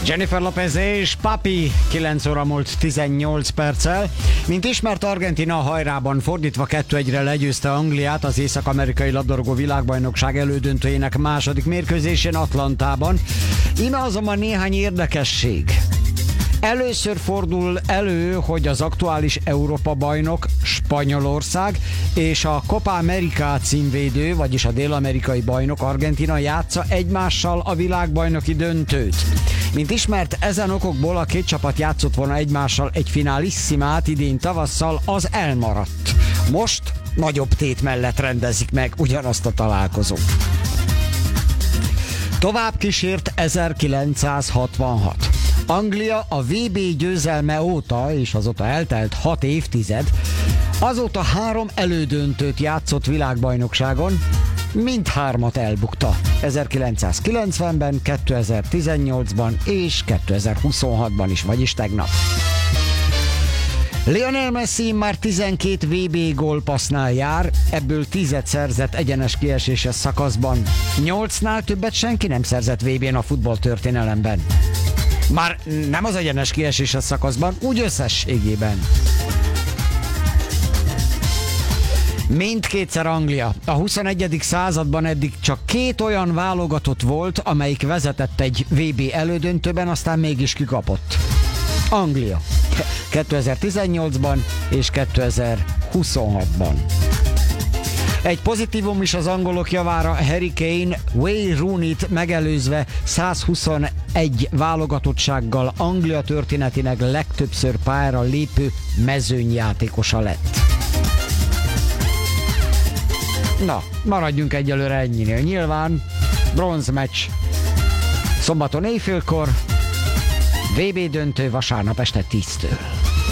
Jennifer Lopez és Papi, 9 óra múlt 18 perccel. Mint ismert, Argentína a hajrában fordítva 2-1-re legyőzte Angliát az észak-amerikai labdarúgó világbajnokság elődöntőjének második mérkőzésén Atlantában. Íme azonban néhány érdekesség. Először fordul elő, hogy az aktuális Európa-bajnok Spanyolország és a Copa América címvédő, vagyis a dél-amerikai bajnok Argentína játsza egymással a világbajnoki döntőt. Mint ismert, ezen okokból a két csapat játszott volna egymással egy finalissimát idén tavasszal, az elmaradt. Most nagyobb tét mellett rendezik meg ugyanazt a találkozót. Tovább kísért 1966. Anglia a VB győzelme óta, és azóta eltelt 6 évtized, azóta 3 elődöntőt játszott világbajnokságon, mindhármat elbukta. 1990-ben, 2018-ban és 2026-ban is, vagyis tegnap. Lionel Messi már 12 VB gólpassznál jár, ebből 10-et szerzett egyenes kieséses szakaszban. 8-nál többet senki nem szerzett VB-n a futballtörténelemben. Már nem az egyenes kieséses szakaszban, úgy összességében. Mindkétszer Anglia. A 21. században eddig csak 2 olyan válogatott volt, amelyik vezetett egy VB elődöntőben, aztán mégis kikapott. Anglia. 2018-ban és 2026-ban. Egy pozitívum is az angolok javára: Harry Kane Wayne Rooney-t megelőzve 121 válogatottsággal Anglia történetének legtöbbször pályára lépő mezőnyjátékosa lett. Na, maradjunk egyelőre ennyinél. Nyilván bronzmeccs szombaton éjfélkor, VB döntő vasárnap este 10-től.